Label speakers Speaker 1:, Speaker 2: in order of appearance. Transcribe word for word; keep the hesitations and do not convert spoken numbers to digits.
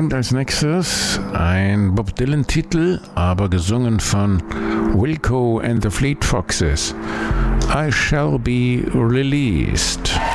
Speaker 1: Und als nächstes ein Bob Dylan-Titel, aber gesungen von Wilco and the Fleet Foxes. I Shall Be Released.